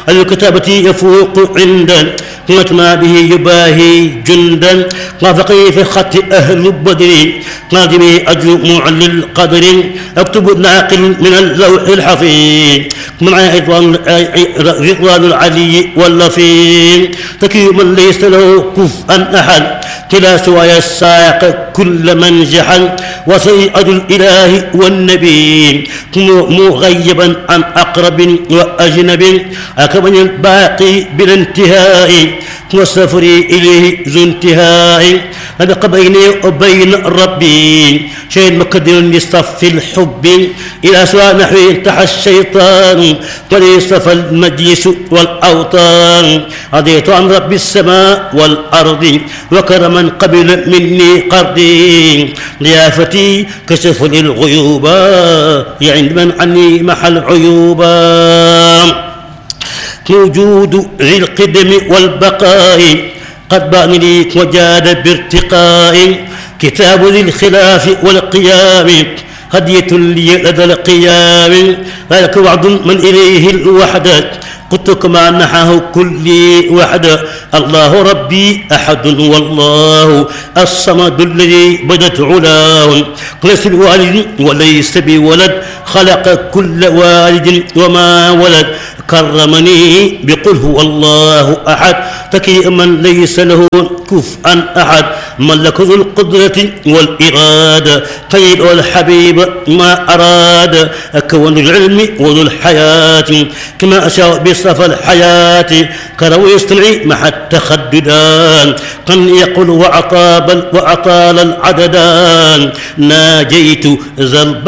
الكتابة يفوق عندا ما به يباهي جندا وافقي في خط أهل بدر نادمي أجل معلي القدر أكتب ناقل من اللوح الحفيظ مع رضوان العلي واللفين تكي من ليس له كفءا أحد كلا سواي الساق كل من جحل وسيئة الإله والنبي مغيبا عن أقرب وأجنب أكمن الباقي بلا انتهاء والسفري إليه ذو انتهاء أبق بيني وبين ربي شيء مقدر لصف الحب إلى سواء نحو انتحى الشيطان وليصف المجلس والأوطان رضيت عن رب السماء والأرض وكرما قبل مني قرضي ضيافتي كشف للغيوب عند من عني محل عيوبا وجود ذي القدم والبقاء قد بان لي وجاد بارتقاء كتاب ذي الخلاف والقيام هدية لي لدى القيام ذلك وعد من إليه الوحدة قلت كما نحاه كل وحدة الله ربي أحد والله الصمد الذي بدت علاه ليس بوالد وليس بولد خلق كل والد وما ولد كرمني بقل هو الله أحد تكي من ليس له كفءا أحد ملك ذو القدرة والإرادة قيل والحبيب ما أراد كون العلم وذو الحياة كما أشاء بصف الحياة كرو يستمعي مع التخددان قن يقول وأطال العددان ناجيت ذا